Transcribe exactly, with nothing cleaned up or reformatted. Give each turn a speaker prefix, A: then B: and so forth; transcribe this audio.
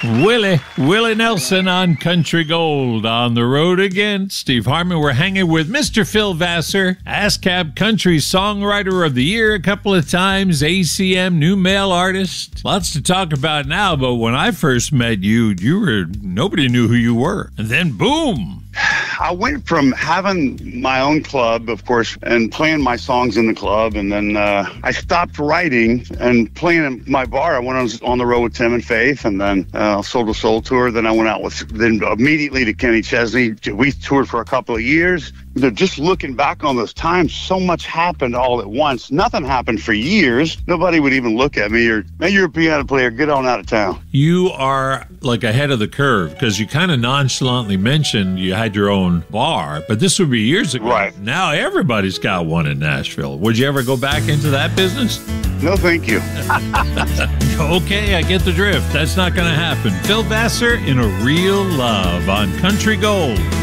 A: Willie, Willie Nelson on Country Gold. On the road again. Steve Harmon. We're hanging with Mister Phil Vassar, ASCAP Country Songwriter of the Year a couple of times, A C M New Male Artist. Lots to talk about now, but when I first met you, you were, nobody knew who you were. And then boom.
B: I went from having my own club, of course, and playing my songs in the club, and then uh, I stopped writing and playing in my bar. I went on, on the road with Tim and Faith, and then uh, Soul to Soul tour. Then I went out with, then immediately to Kenny Chesney. We toured for a couple of years. Just looking back on those times, so much happened all at once. Nothing happened for years. Nobody would even look at me or, hey, you're a piano player, get on out of town.
A: You are like ahead of the curve because you kind of nonchalantly mentioned you had your own bar, but this would be years ago.
B: Right.
A: Now everybody's got one in Nashville. Would you ever go back into that business?
B: No, thank you.
A: Okay, I get the drift. That's not going to happen. Phil Vassar in A Real Love on Country Gold.